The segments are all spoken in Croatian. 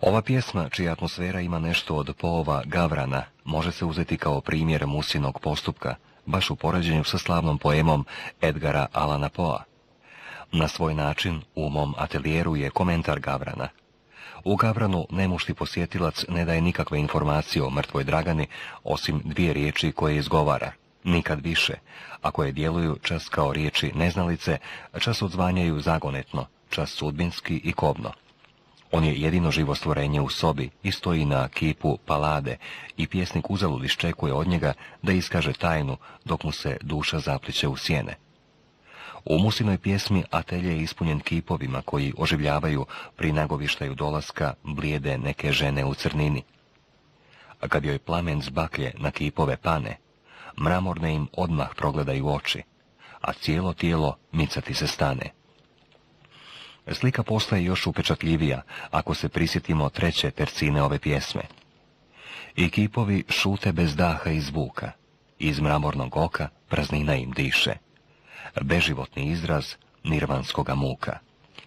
Ova pjesma, čija atmosfera ima nešto od Poova Gavrana, može se uzeti kao primjer Musinog postupka, baš u poređenju sa slavnom poemom Edgara Allana Poea. Na svoj način, u mom atelijeru je komentar Gavrana. U Gavranu nemušti posjetilac ne daje nikakve informacije o mrtvoj Dragani, osim dvije riječi koje izgovara, nikad više, a koje djeluju čas kao riječi neznalice, čas odzvanjaju zagonetno, čas sudbinski i kobno. On je jedino živo stvorenje u sobi i stoji na kipu Palade i pjesnik uzalud iščekuje od njega da iskaže tajnu dok mu se duša zapliće u sjene. U Musinoj pjesmi atelje je ispunjen kipovima koji oživljavaju pri nagovištaju dolaska blijede neke žene u crnini. A kad joj plamen z baklje na kipove pane, mramorne im odmah progledaju oči, a cijelo tijelo micati se stane. Slika postaje još upečatljivija ako se prisjetimo treće tercine ove pjesme. I kipovi šute bez daha i zvuka, iz mramornog oka praznina im diše, beživotni izraz nirvanskoga muka.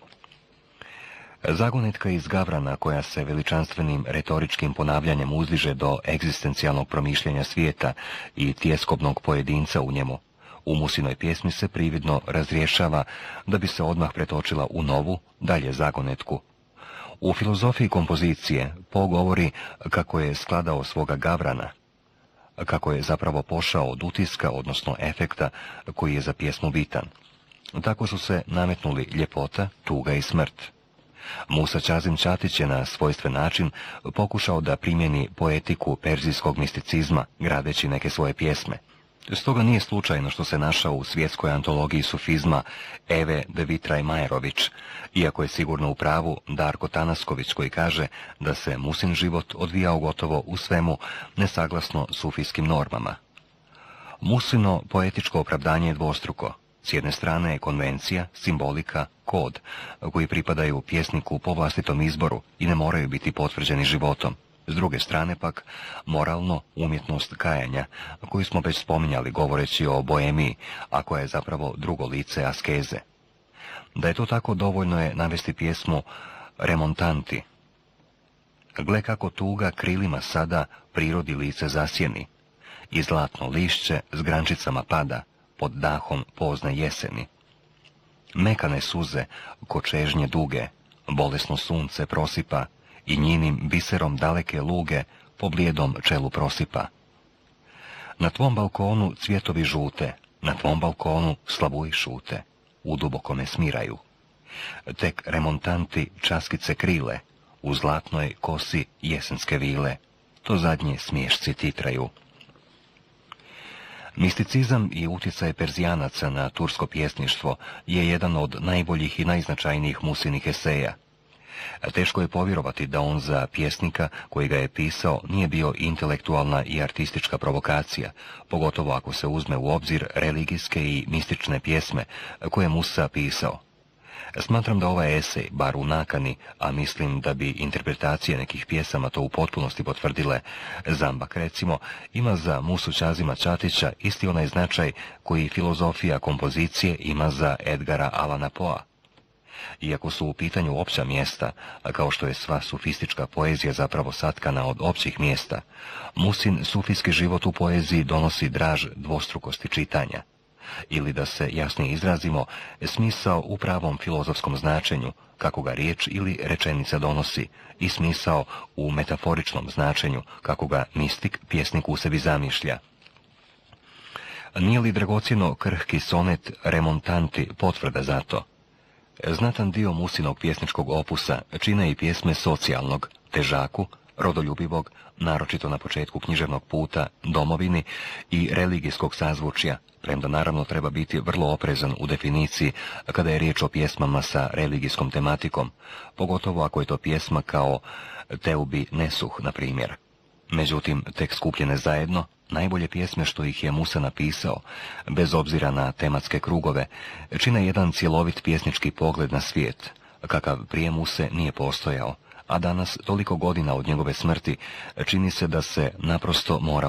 Zagonetka iz Gavrana, koja se veličanstvenim retoričkim ponavljanjem uzdiže do egzistencijalnog promišljanja svijeta i tjeskobnog pojedinca u njemu, u Musinoj pjesmi se prividno razrješava da bi se odmah pretočila u novu, dalje zagonetku. U filozofiji kompozicije Poe govori kako je skladao svoga Gavrana, kako je zapravo pošao od utiska, odnosno efekta koji je za pjesmu bitan. Tako su se nametnuli ljepota, tuga i smrt. Musa Kazim Čatić je na svojstven način pokušao da primjeni poetiku perzijskog misticizma, gradeći neke svoje pjesme. Stoga nije slučajno što se našao u svjetskoj antologiji sufizma Eve de Vitraj Majerović, iako je sigurno u pravu Darko Tanasković koji kaže da se Musin život odvijao gotovo u svemu nesaglasno sufijskim normama. Musino poetičko opravdanje je dvostruko. S jedne strane je konvencija, simbolika, kod, koji pripadaju pjesniku po vlastitom izboru i ne moraju biti potvrđeni životom. S druge strane pak, moralno umjetnost kajanja, koju smo već spominjali govoreći o boemiji, a koja je zapravo drugo lice askeze. Da je to tako, dovoljno je navesti pjesmu Remontanti. Gle kako tuga krilima sada prirodi lice zasjeni, i zlatno lišće s grančicama pada, pod dahom pozne jeseni. Mekane suze, ko čežnje duge, bolesno sunce prosipa, i njinim biserom daleke luge po blijedom čelu prosipa. Na tvom balkonu cvjetovi žute, na tvom balkonu slavuji šute, u dubokome smiraju. Tek remontanti časkice krile, u zlatnoj kosi jesenske vile, to zadnje smješci titraju. Misticizam i utjecaj Perzijanaca na tursko pjesništvo je jedan od najboljih i najznačajnijih Musinih eseja. Teško je povjerovati da on za pjesnika koji ga je pisao nije bio intelektualna i artistička provokacija, pogotovo ako se uzme u obzir religijske i mistične pjesme koje je Musa pisao. Smatram da ovaj esej, bar u nakani, a mislim da bi interpretacije nekih pjesama to u potpunosti potvrdile, Zambak recimo, ima za Musu Kazima Čatića isti onaj značaj koji filozofija kompozicije ima za Edgara Allana Poea. Iako su u pitanju opća mjesta, a kao što je sva sufistička poezija zapravo satkana od općih mjesta, Musin sufijski život u poeziji donosi draž dvostrukosti čitanja. Ili da se jasnije izrazimo, smisao u pravom filozofskom značenju, kako ga riječ ili rečenica donosi, i smisao u metaforičnom značenju, kako ga mistik, pjesnik u sebi zamišlja. Nije li dragocjeno krhki sonet Remontanti potvrda za to? Znatan dio Musinog pjesničkog opusa čine i pjesme socijalnog, težaku, rodoljubivog, naročito na početku književnog puta, domovini i religijskog sazvučja, premda naravno treba biti vrlo oprezan u definiciji kada je riječ o pjesmama sa religijskom tematikom, pogotovo ako je to pjesma kao Teubi Nesuh, na primjer. Međutim, tek skupljene zajedno, najbolje pjesme što ih je Musa napisao, bez obzira na tematske krugove, čine jedan cjelovit pjesnički pogled na svijet, kakav prije Muse nije postojao, a danas, toliko godina od njegove smrti, čini se da se naprosto mora